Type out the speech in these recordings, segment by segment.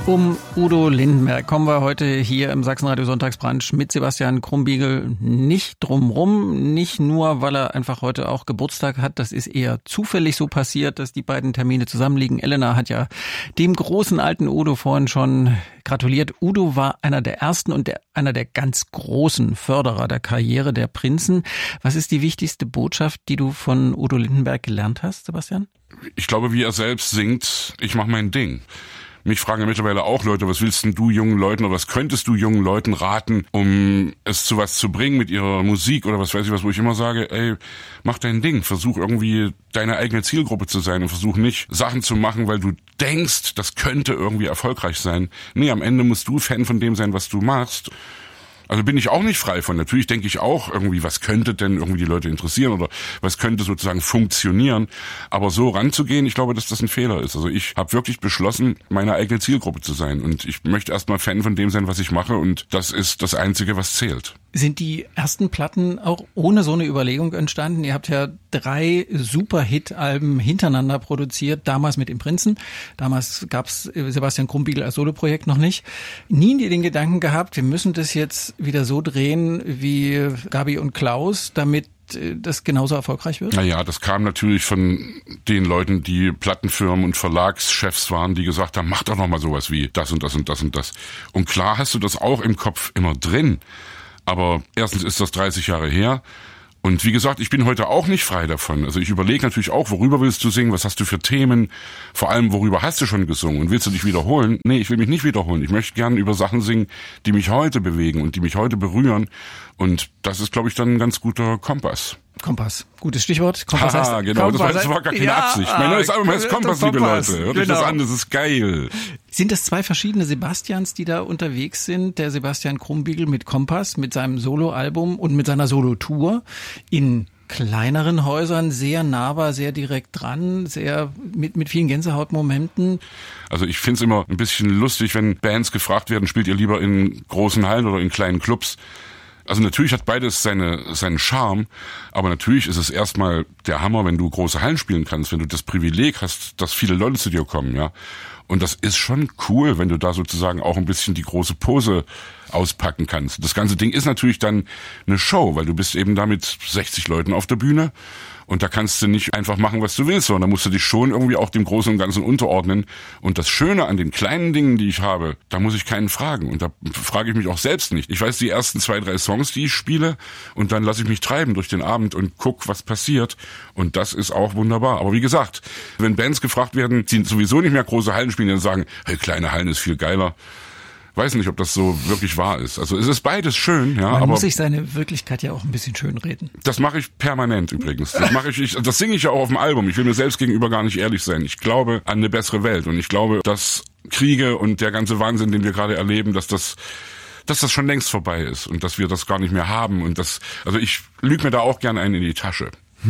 Um Udo Lindenberg kommen wir heute hier im Sachsenradio Sonntagsbrunch mit Sebastian Krumbiegel nicht drumrum. Nicht nur, weil er einfach heute auch Geburtstag hat. Das ist eher zufällig so passiert, dass die beiden Termine zusammenliegen. Elena hat ja dem großen alten Udo vorhin schon gratuliert. Udo war einer der ersten und einer der ganz großen Förderer der Karriere der Prinzen. Was ist die wichtigste Botschaft, die du von Udo Lindenberg gelernt hast, Sebastian? Ich glaube, wie er selbst singt, ich mache mein Ding. Mich fragen ja mittlerweile auch Leute, was willst denn du jungen Leuten oder was könntest du jungen Leuten raten, um es zu was zu bringen mit ihrer Musik oder was weiß ich was, wo ich immer sage, ey, mach dein Ding, versuch irgendwie deine eigene Zielgruppe zu sein und versuch nicht Sachen zu machen, weil du denkst, das könnte irgendwie erfolgreich sein. Nee, am Ende musst du Fan von dem sein, was du machst. Also bin ich auch nicht frei von. Natürlich denke ich auch irgendwie, was könnte denn irgendwie die Leute interessieren oder was könnte sozusagen funktionieren. Aber so ranzugehen, ich glaube, dass das ein Fehler ist. Also ich habe wirklich beschlossen, meine eigene Zielgruppe zu sein. Und ich möchte erstmal Fan von dem sein, was ich mache. Und das ist das Einzige, was zählt. Sind die ersten Platten auch ohne so eine Überlegung entstanden? Ihr habt ja 3 Super-Hit-Alben hintereinander produziert, damals mit dem Prinzen. Damals gab's Sebastian Krumbiegel als Soloprojekt noch nicht. Nie den Gedanken gehabt, wir müssen das jetzt wieder so drehen wie Gabi und Klaus, damit das genauso erfolgreich wird? Naja, das kam natürlich von den Leuten, die Plattenfirmen und Verlagschefs waren, die gesagt haben, mach doch noch mal sowas wie das und das und das und das. Und klar hast du das auch im Kopf immer drin. Aber erstens ist das 30 Jahre her. Und wie gesagt, ich bin heute auch nicht frei davon. Also ich überlege natürlich auch, worüber willst du singen, was hast du für Themen, vor allem worüber hast du schon gesungen und willst du dich wiederholen? Nee, ich will mich nicht wiederholen. Ich möchte gerne über Sachen singen, die mich heute bewegen und die mich heute berühren. Und das ist, glaube ich, dann ein ganz guter Kompass. Kompass, gutes Stichwort. Kompass heißt genau, Kompass das war gar keine Absicht. Mein neues Album heißt Kompass, liebe Leute. Hört euch das an, das ist geil. Sind das 2 verschiedene Sebastians, die da unterwegs sind? Der Sebastian Krumbiegel mit Kompass, mit seinem Soloalbum und mit seiner Solotour in kleineren Häusern, sehr nahbar, sehr direkt dran, sehr mit vielen Gänsehautmomenten. Also ich find's immer ein bisschen lustig, wenn Bands gefragt werden, spielt ihr lieber in großen Hallen oder in kleinen Clubs? Also natürlich hat beides seinen Charme, aber natürlich ist es erstmal der Hammer, wenn du große Hallen spielen kannst, wenn du das Privileg hast, dass viele Leute zu dir kommen, ja. Und das ist schon cool, wenn du da sozusagen auch ein bisschen die große Pose auspacken kannst. Das ganze Ding ist natürlich dann eine Show, weil du bist eben da mit 60 Leuten auf der Bühne und da kannst du nicht einfach machen, was du willst, sondern da musst du dich schon irgendwie auch dem Großen und Ganzen unterordnen. Und das Schöne an den kleinen Dingen, die ich habe, da muss ich keinen fragen und da frage ich mich auch selbst nicht. Ich weiß die ersten 2, 3 Songs, die ich spiele und dann lasse ich mich treiben durch den Abend und guck, was passiert und das ist auch wunderbar. Aber wie gesagt, wenn Bands gefragt werden, die sowieso nicht mehr große Hallen spielen, dann sagen, hey, kleine Hallen ist viel geiler. Weiß nicht, ob das so wirklich wahr ist. Also es ist beides schön, ja. Man aber muss sich seine Wirklichkeit ja auch ein bisschen schön reden. Das mache ich permanent übrigens. Das singe ich ja auch auf dem Album. Ich will mir selbst gegenüber gar nicht ehrlich sein. Ich glaube an eine bessere Welt und ich glaube, dass Kriege und der ganze Wahnsinn, den wir gerade erleben, dass das schon längst vorbei ist und dass wir das gar nicht mehr haben und also ich lüge mir da auch gerne einen in die Tasche.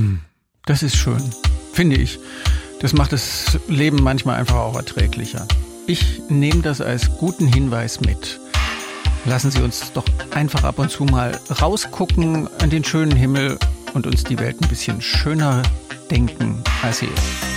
Das ist schön, finde ich. Das macht das Leben manchmal einfach auch erträglicher. Ich nehme das als guten Hinweis mit. Lassen Sie uns doch einfach ab und zu mal rausgucken an den schönen Himmel und uns die Welt ein bisschen schöner denken, als sie ist.